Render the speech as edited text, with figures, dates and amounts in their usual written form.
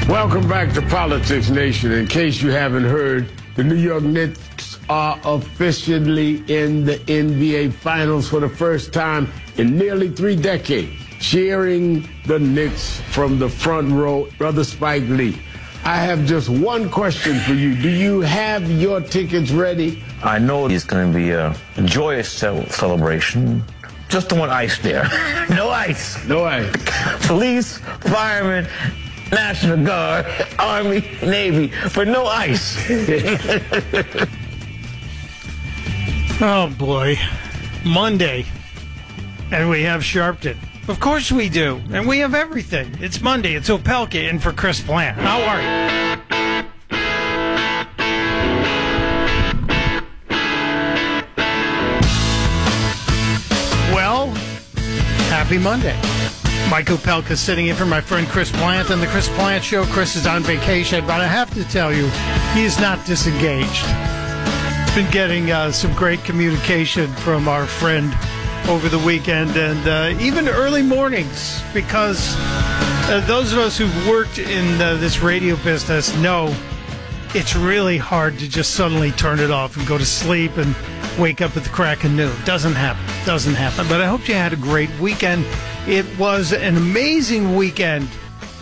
Welcome back to Politics Nation. In case you haven't heard, the New York Knicks are officially in the NBA Finals for the first time in nearly 3 decades. Cheering the Knicks from the front row, Brother Spike Lee. I have just one question for you. Do you have your tickets ready? I know it's going to be a joyous celebration. Just don't want ice there. No ice. No ice. Police, firemen, National Guard, Army, Navy, but no ice. Oh, boy. Monday. And we have Sharpton. Of course we do. And we have everything. It's Monday. It's Opelka in for Chris Plant. How are you? Well, happy Monday. Mike Opelka sitting in for my friend Chris Plant on the Chris Plant Show. Chris is on vacation, but I have to tell you, he is not disengaged. Been getting some great communication from our friend over the weekend and even early mornings, because those of us who've worked in this radio business know it's really hard to just suddenly turn it off and go to sleep and wake up at the crack of noon. Doesn't happen. But I hope you had a great weekend. It was an amazing weekend